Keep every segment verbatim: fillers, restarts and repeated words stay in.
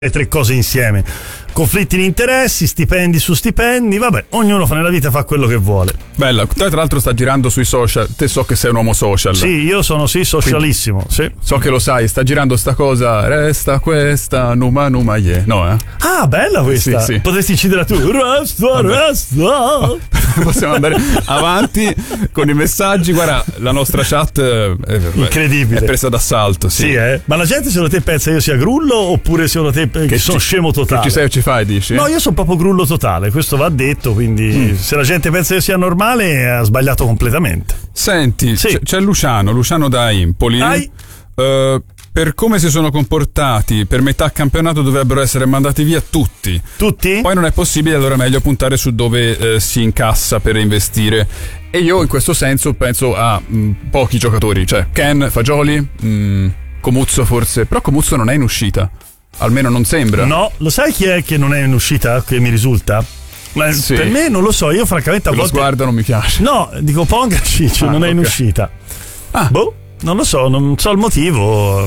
le tre cose insieme. Conflitti di interessi, stipendi su stipendi, vabbè, ognuno fa nella vita fa quello che vuole. Bella, te tra l'altro sta girando sui social, te so che sei un uomo social. Sì, io sono sì socialissimo, sì. So che lo sai, sta girando sta cosa, resta questa, numa numa yeah, no eh? Ah, bella questa, sì, sì. Potresti incidere tu, resta, Vabbè. resta. Possiamo andare avanti con i messaggi, guarda, la nostra chat è, incredibile, è presa d'assalto, sì. Sì, eh? Ma la gente secondo te pensa io sia grullo oppure secondo te che sono ci, scemo totale? Che ci sei o ci fai, dici? No, io sono proprio grullo totale, questo va detto, quindi mm. se la gente pensa io sia normale ha sbagliato completamente. Senti, sì. c'è, c'è Luciano, Luciano da Empoli. Uh, per come si sono comportati per metà campionato dovrebbero essere mandati via tutti. Tutti? Poi non è possibile, allora è meglio puntare su dove eh, si incassa per investire. E io in questo senso penso a mh, pochi giocatori, cioè Ken, Fagioli, mh, Comuzzo forse, però Comuzzo non è in uscita, almeno non sembra. No, lo sai chi è che non è in uscita, che mi risulta? Ma sì. Per me non lo so, io francamente a per volte... lo sguardo non mi piace. No, dico Pongracic, ah, non è okay. in uscita. Ah. Boh, non lo so, non so il motivo.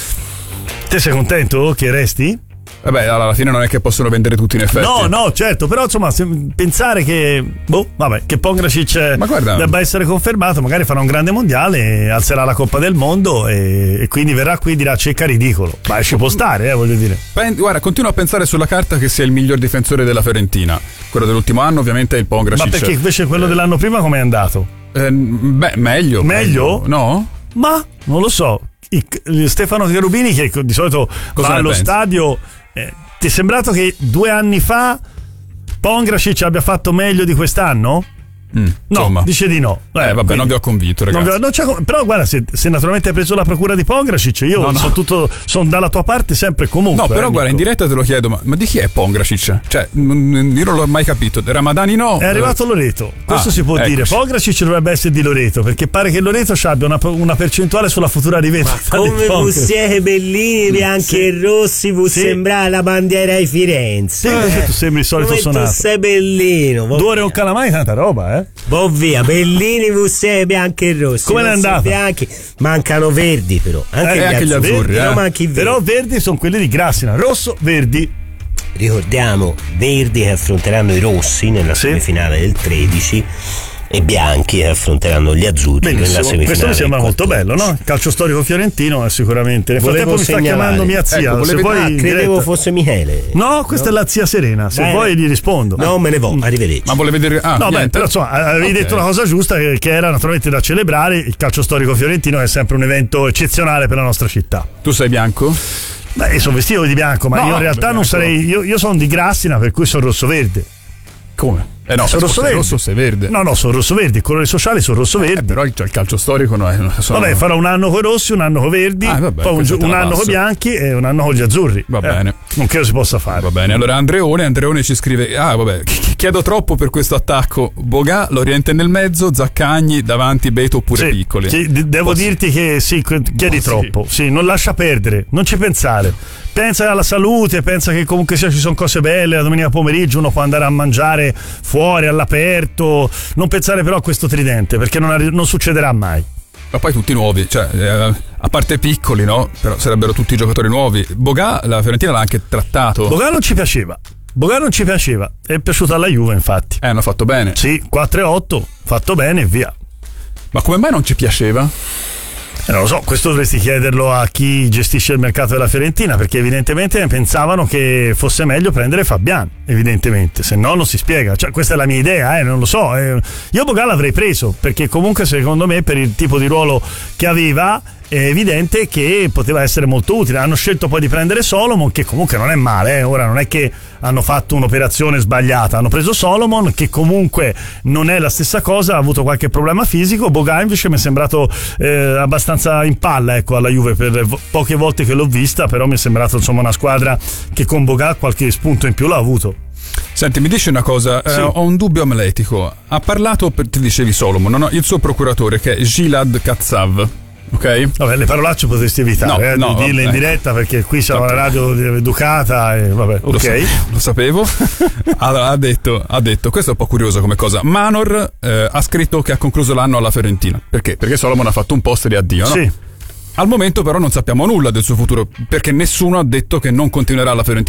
Te sei contento che resti? Vabbè, alla fine non è che possono vendere tutti in effetti. No, no, certo, però insomma, se, pensare che boh, vabbè, che Pongracic debba essere confermato, magari farà un grande mondiale, alzerà la Coppa del Mondo e, e quindi verrà qui e dirà cecca ridicolo. Ma ci può stare, eh, voglio dire. Pen- guarda, continuo a pensare sulla carta che sia il miglior difensore della Fiorentina. Quello dell'ultimo anno ovviamente è il Pongracic. Ma perché invece quello eh. dell'anno prima com'è andato? Eh, beh, meglio. Meglio? No? Ma non lo so. I, Stefano Cherubini che di solito cosa va allo pensi? stadio, eh, ti è sembrato che due anni fa Pongracic abbia fatto meglio di quest'anno? Mm, no, insomma. dice di no. Eh, eh vabbè, quindi, non vi ho convinto, ragazzi. Non vi ho, non c'è, però guarda, se, se naturalmente hai preso la procura di Pongracic, io no, no. sono tutto sono dalla tua parte sempre e comunque. No, però eh, guarda, in diretta te lo chiedo, ma, ma di chi è Pongracic? Cioè, n- io non l'ho mai capito. Ramadani no. È arrivato Loreto. Questo ah, si può eccoci. dire. Pongracic dovrebbe essere di Loreto, perché pare che Loreto abbia una, una percentuale sulla futura rivendita. Come vi siete bellini, bianchi sì. e rossi, vi sì. sembra la bandiera di Firenze. Sì, eh. tu sembri il solito Come sonato. Tu sei bellino. Due ore un calamai, tanta roba, eh. Boh, via. Bellini, vusse bianchi e rossi. Come è andata? Bianchi. Mancano verdi, però. Anche, eh, gli, anche azzurri, gli azzurri. Però, eh. manchi verdi. Però verdi sono quelli di Grassina. Rosso, verdi. Ricordiamo verdi che affronteranno i rossi nella sì. semifinale del tredici e bianchi che affronteranno gli azzurri benissimo. Nella semifinale. Questo mi sembra molto bello, no? Il calcio storico fiorentino è sicuramente. Nel frattempo mi sta chiamando mia zia. Ecco, se vuoi ah, credevo diretta. fosse Michele. No, questa no? è la zia Serena. Se Bene. vuoi gli rispondo. No, me ne vo. Arrivederci. Ma vuole vedere. Ah, no, niente. beh, però insomma, avevi okay. detto una cosa giusta che, che era naturalmente da celebrare. Il calcio storico fiorentino è sempre un evento eccezionale per la nostra città. Tu sei bianco? Beh, io sono vestito di bianco, ma no, io in realtà non sarei. Io, io sono di Grassina, per cui sono rosso-verde. Come? Eh no, sono rosso verde. Rosso sei verde. No, no, sono rosso verde. Il colore sociale sono rosso verde. Eh, però il, il calcio storico no, è, sono... Vabbè, farò un anno con i rossi, un anno con i verdi, ah, vabbè, poi un, un anno con i bianchi e un anno con gli azzurri. Va eh, bene. Non credo si possa fare. Va bene. Allora Andreone, Andreone ci scrive: ah, vabbè, chiedo troppo per questo attacco. Bogà, Loriente nel mezzo, Zaccagni davanti, Beto oppure sì, Piccoli. Sì, devo Posso... dirti che sì, chiedi oh, troppo. Sì. sì, non lascia perdere, non ci pensare. Pensa alla salute, pensa che comunque sia, ci sono cose belle, la domenica pomeriggio uno può andare a mangiare fuori, all'aperto, non pensare però a questo tridente, perché non, arri- non succederà mai. Ma poi tutti nuovi, cioè, eh, a parte Piccoli, no? Però sarebbero tutti giocatori nuovi. Bogà, la Fiorentina l'ha anche trattato. Bogà non ci piaceva, Bogà non ci piaceva, è piaciuto alla Juve infatti. Eh, hanno fatto bene. Sì, quattro e otto, fatto bene e via. Ma come mai non ci piaceva? Eh, non lo so, questo dovresti chiederlo a chi gestisce il mercato della Fiorentina, perché evidentemente pensavano che fosse meglio prendere Fabian, evidentemente, se no non si spiega, cioè questa è la mia idea, eh, non lo so, eh. Io Bogà l'avrei preso, perché comunque secondo me per il tipo di ruolo che aveva è evidente che poteva essere molto utile. Hanno scelto poi di prendere Solomon, che comunque non è male, eh. Ora non è che hanno fatto un'operazione sbagliata, hanno preso Solomon che comunque non è la stessa cosa, ha avuto qualche problema fisico. Bogà invece mi è sembrato eh, abbastanza in palla, ecco, alla Juve per le vo- poche volte che l'ho vista, però mi è sembrato insomma una squadra che con Bogà qualche spunto in più l'ha avuto. Senti, mi dici una cosa, sì. eh, ho un dubbio amletico. Ha parlato, per, ti dicevi Solomon, no? Il suo procuratore che è Gilad Katsav. Ok? Vabbè, le parolacce potresti evitare, no, eh, no, di dirle in diretta, perché qui siamo una radio educata e vabbè, ok. Lo, sa- lo sapevo. Allora, ha detto, ha detto, questo è un po' curioso come cosa. Manor eh, ha scritto che ha concluso l'anno alla Fiorentina. Perché? Perché Solomon ha fatto un post di addio, no? Sì. Al momento però non sappiamo nulla del suo futuro, perché nessuno ha detto che non continuerà la Fiorentina